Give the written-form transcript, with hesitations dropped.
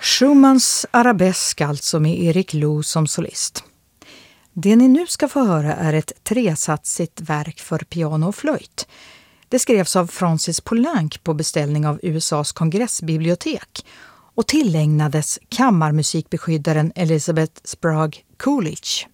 Schumanns arabesk alltså med Erik Loh som solist. Det ni nu ska få höra är ett tresatsigt verk för piano och flöjt. Det skrevs av Francis Poulenc på beställning av USAs kongressbibliotek och tillägnades kammarmusikbeskyddaren Elizabeth Sprague Coolidge.